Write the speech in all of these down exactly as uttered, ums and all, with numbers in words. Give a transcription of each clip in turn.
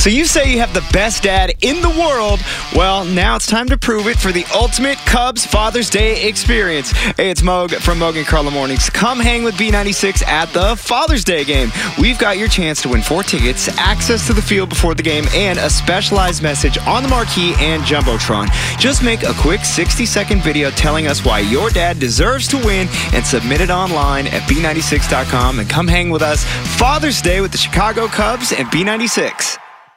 So you say you have the best dad in the world. Well, now it's time to prove it for the ultimate Cubs Father's Day experience. Hey, it's Moog from Moog and Carla Mornings. Come hang with B ninety-six at the Father's Day game. We've got your chance to win four tickets, access to the field before the game, and a specialized message on the marquee and Jumbotron. Just make a quick sixty-second video telling us why your dad deserves to win and submit it online at B ninety-six dot com and come hang with us Father's Day with the Chicago Cubs and B ninety-six.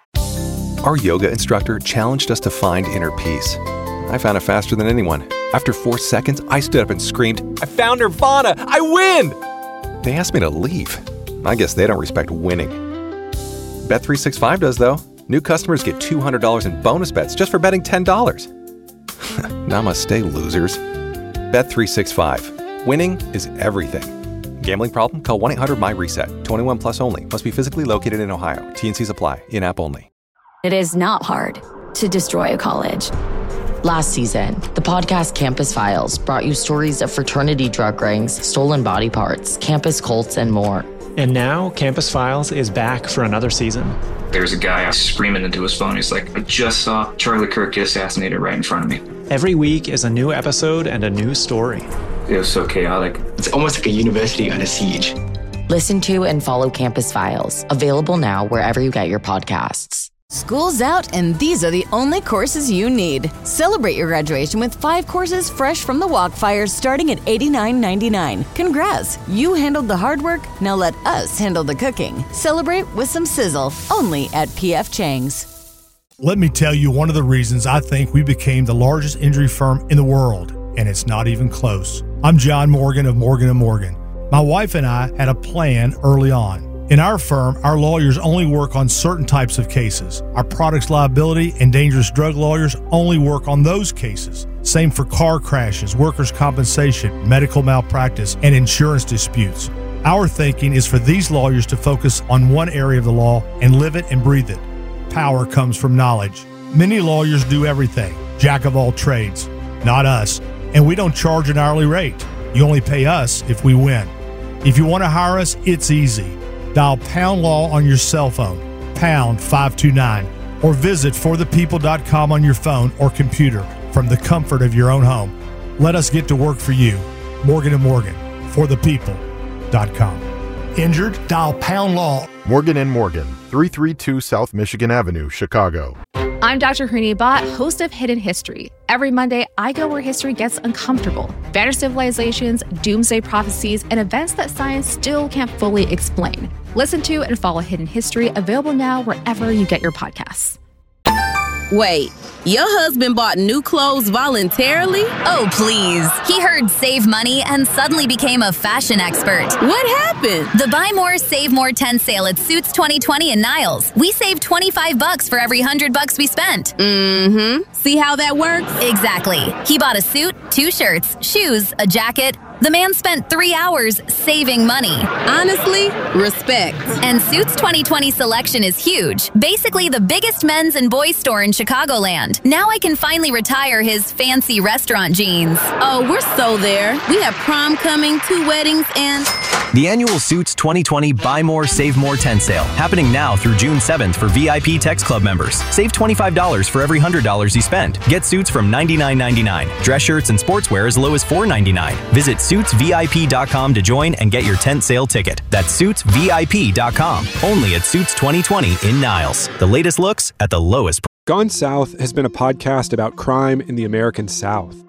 Our yoga instructor challenged us to find inner peace. I found it faster than anyone. After four seconds, I stood up and screamed, "I found Nirvana! I win!" They asked me to leave. I guess they don't respect winning. Bet three sixty-five does, though. New customers get two hundred dollars in bonus bets just for betting ten dollars. Namaste, losers. Bet three sixty-five. Winning is everything. Gambling problem? Call one eight hundred my reset. twenty-one plus only. Must be physically located in Ohio. T N Cs apply. In-app only. It is not hard to destroy a college. Last season, the podcast Campus Files brought you stories of fraternity drug rings, stolen body parts, campus cults, and more. And now, Campus Files is back for another season. There's a guy screaming into his phone. He's like, I just saw Charlie Kirk get assassinated right in front of me. Every week is a new episode and a new story. It was so chaotic. It's almost like a university under siege. Listen to and follow Campus Files, available now wherever you get your podcasts. School's out, and these are the only courses you need. Celebrate your graduation with five courses fresh from the Walkfire starting at eighty-nine ninety-nine. Congrats, you handled the hard work, now let us handle the cooking. Celebrate with some sizzle, only at P F Chang's. Let me tell you one of the reasons I think we became the largest injury firm in the world, and it's not even close. I'm John Morgan of Morgan and Morgan. My wife and I had a plan early on. In our firm, our lawyers only work on certain types of cases. Our products liability and dangerous drug lawyers only work on those cases. Same for car crashes, workers' compensation, medical malpractice, and insurance disputes. Our thinking is for these lawyers to focus on one area of the law and live it and breathe it. Power comes from knowledge. Many lawyers do everything, jack of all trades. Not us, and we don't charge an hourly rate. You only pay us if we win. If you want to hire us, it's easy. Dial Pound Law on your cell phone, pound five two nine, or visit for the people dot com on your phone or computer from the comfort of your own home. Let us get to work for you. Morgan and Morgan, for the people dot com. Injured? Dial Pound Law. Morgan and Morgan, three thirty-two South Michigan Avenue, Chicago. I'm Doctor Hooni Bhatt, host of Hidden History. Every Monday, I go where history gets uncomfortable. Vanished civilizations, doomsday prophecies, and events that science still can't fully explain. Listen to and follow Hidden History, available now wherever you get your podcasts. Wait, your husband bought new clothes voluntarily? Oh, please. He heard save money and suddenly became a fashion expert. What happened? The Buy More, Save More ten sale at Suits twenty twenty in Niles. We saved twenty-five bucks for every one hundred bucks we spent. Mm-hmm. See how that works? Exactly. He bought a suit, two shirts, shoes, a jacket. The man spent three hours saving money. Honestly, respect. And Suits twenty twenty selection is huge. Basically the biggest men's and boys store in Chicagoland. Now I can finally retire his fancy restaurant jeans. Oh, we're so there. We have prom coming, two weddings, and... The annual Suits twenty twenty Buy More, Save More ten sale. Happening now through June seventh for V I P Text Club members. Save twenty-five dollars for every one hundred dollars you spend. Get suits from ninety-nine ninety-nine. Dress shirts and sportswear as low as four ninety-nine. Visit suits V I P dot com to join and get your tent sale ticket. That's suits V I P dot com. Only at Suits twenty twenty in Niles. The latest looks at the lowest price. Gone South has been a podcast about crime in the American South.